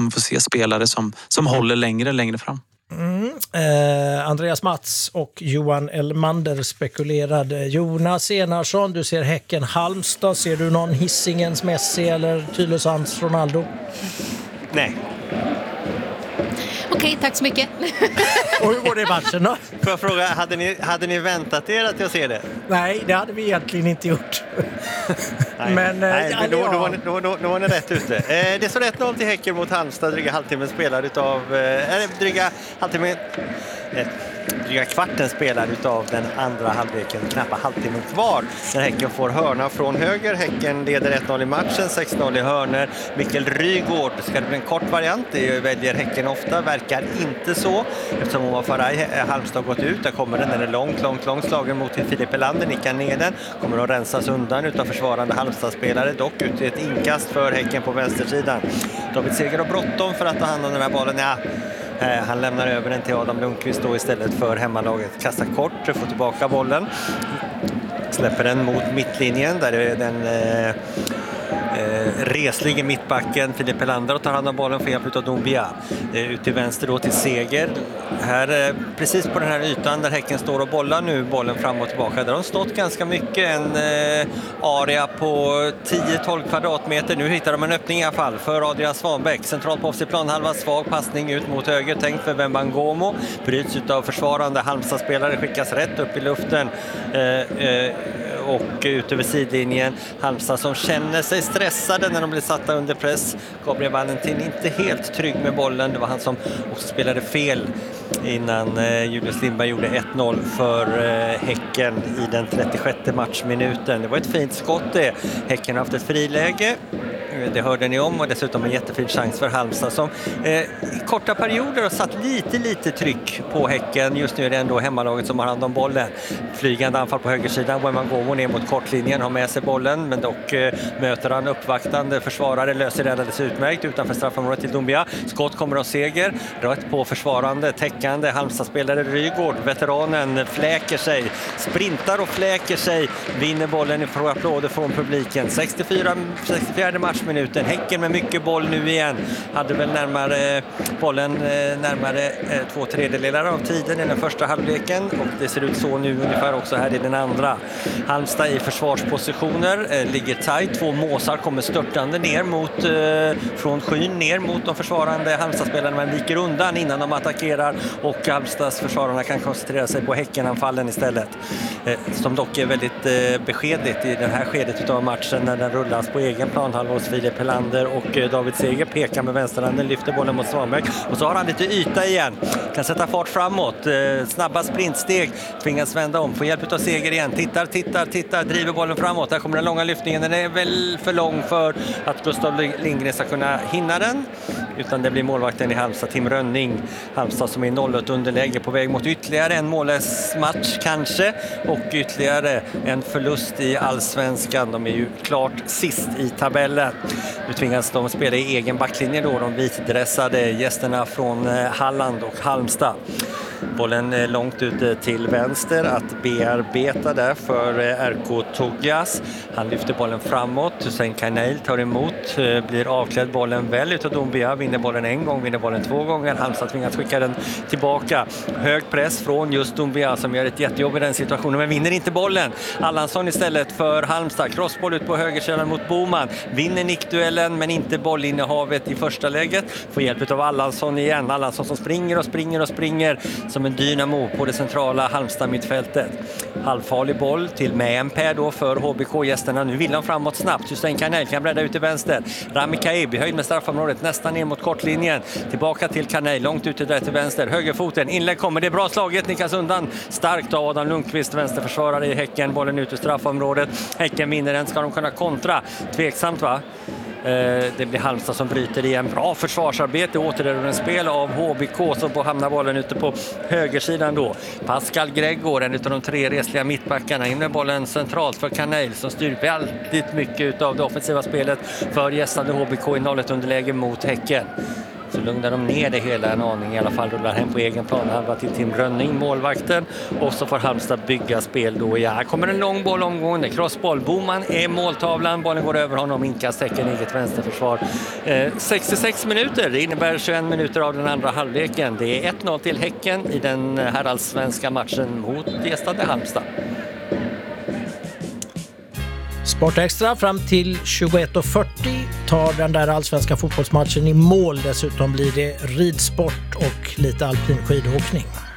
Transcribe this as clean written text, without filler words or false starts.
kommer få se spelare som håller längre fram. Andreas Mats och Johan Elmander spekulerade. Jonas Enarsson, du ser Häcken Halmstad. Ser du någon Hisingens Messi eller Tylösands Ronaldo? Nej. Okej, tack så mycket. Och hur går det i matchen då? Får jag fråga, hade ni väntat er att jag ser det? Nej, det hade vi egentligen inte gjort. Nej, då var ni rätt ute. Det står 1-0 till Häcken mot Halmstad. Dryga kvarten spelad utav den andra halvleken, knappt halvtimmen kvar, när Häcken får hörna från höger. Häcken leder 1-0 i matchen, 6-0 i hörner. Mikael Rygård, ska det bli en kort variant? Det väljer Häcken ofta, verkar inte så, eftersom Omar Faraj Halmstad gått ut. Där kommer den är långt slagen mot Filip Elander, nickar ner den, kommer att rensas undan utav försvarande Halmstad-spelare, dock ut i ett inkast för Häcken på vänstersidan. David Seger har bråttom för att ta hand om den här bollen. Han lämnar över den till Adam Lundqvist då istället för hemmalaget. Kastar kort, får tillbaka bollen. Släpper den mot mittlinjen där är den reslige mittbacken Filip Elander och tar hand om bollen för hjälp av Doumbia. Ut till vänster då till Seger. Här precis på den här ytan där Häcken står och bollar nu bollen fram och tillbaka. Där har de stått ganska mycket. En area på 10-12 kvadratmeter. Nu hittar de en öppning i alla fall för Adrian Svanbäck. Centralt på offensiv planhalva, svag passning ut mot höger. Tänkt för Wembangomo. Bryts utav försvarande Halmstad-spelare. Skickas rätt upp i luften. Och ut över sidlinjen. Halmstad som känner sig stressade när de blir satta under press. Gabriel Valentin inte helt trygg med bollen. Det var han som också spelade fel innan Julius Lindberg gjorde 1-0 för Häcken i den 36 matchminuten. Det var ett fint skott det. Häcken har haft ett friläge. Det hörde ni om, och dessutom en jättefin chans för Halmstad som i korta perioder har satt lite tryck på Häcken. Just nu är det ändå hemmalaget som har hand om bollen. Flygande anfall på högersidan. Wembangomo ner mot kortlinjen, har med sig bollen, men dock möter han uppvaktande försvarare, löser det alldeles utmärkt utanför straffområdet till Doumbia. Skott kommer av Seger, rött på försvarande, täckande Halmstad-spelare Rygård. Veteranen fläker sig, sprintar och fläker sig, vinner bollen i applåder från publiken. 64 matchminuten. Häcken med mycket boll nu igen. Hade väl bollen närmare 2/3 av tiden i den första halvleken, och det ser ut så nu ungefär också här i den andra. Halmstad i försvarspositioner, ligger tajt. 2 måsar kommer störtande ner från skyn ner mot de försvarande Halmstad-spelarna, men viker undan innan de attackerar, och Halmstads försvararna kan koncentrera sig på Häckenanfallen istället. Som dock är väldigt beskedligt i det här skedet av matchen när den rullas på egen planhalva hos Filip Elander, och David Seger pekar med vänsterhanden, lyfter bollen mot Svanbäck, och så har han lite yta igen. Kan sätta fart framåt, snabba sprintsteg, tvingas vända om, får hjälp av Seger igen. Tittar, driver bollen framåt. Där kommer den långa lyftningen. Den är väl för lång för att Gustav Lindgren ska kunna hinna den. Utan det blir målvakten i Halmstad, Tim Rönning. Halmstad som är 0-1 underläge på väg mot ytterligare en mållös match kanske. Och ytterligare en förlust i Allsvenskan. De är ju klart sist i tabellen. Nu tvingas de spela i egen backlinje då. De vitdressade gästerna från Halland och Halmstad. Bollen långt ut till vänster att bearbeta där för RK Togias. Han lyfter bollen framåt. Hussein Kaneil tar emot, blir avklädd bollen väl utav Doumbia. Vinner bollen en gång, vinner bollen 2 gånger. Halmstad tvingas skicka den tillbaka. Hög press från just Doumbia som gör ett jättejobb i den situationen, men vinner inte bollen. Allansson istället för Halmstad. Crossboll ut på högersidan mot Boman. Vinner nickduellen men inte bollinnehavet i första läget. Får hjälp av Allansson igen. Allansson som springer som en dynamo på det centrala Halmstad-mittfältet. Halvfarlig boll till Mäenpää då för HBK-gästerna. Nu vill han framåt snabbt. Hussein Kaneil kan bredda ut till vänster. Rami Kaib i höjd med straffområdet, nästan ner mot kortlinjen. Tillbaka till Kaneil, långt ute där till vänster. Högerfoten, inlägg kommer, det är bra slaget. Nickas undan starkt av Adam Lundqvist, vänsterförsvarare i Häcken. Bollen ut ur straffområdet. Häcken vinner den, ska de kunna kontra. Tveksamt va? Det blir Halmstad som bryter igen. Bra försvarsarbete, återerövring spel av HBK som får hamna bollen ute på högersidan då. Pascal Gregor, en av de 3 resliga mittbackarna, in med bollen centralt för Kaneil som styr väldigt mycket av det offensiva spelet för gästande HBK i 0-1 underläge mot Häcken. så lugnar de ner det hela en aning. I alla fall rullar hem på egen plan. Halva till Tim Rönning, målvakten. Och så får Halmstad bygga spel då. Ja, här kommer en lång boll omgående. Crossboll. Boman är måltavlan. Bollen går över honom. Inkasttäcken, eget vänsterförsvar. 66 minuter. Det innebär 21 minuter av den andra halvleken. Det är 1-0 till Häcken i den här allsvenska matchen mot gästande Halmstad. Sportextra fram till 21:40 tar den där allsvenska fotbollsmatchen i mål. Dessutom blir det ridsport och lite alpin skidåkning.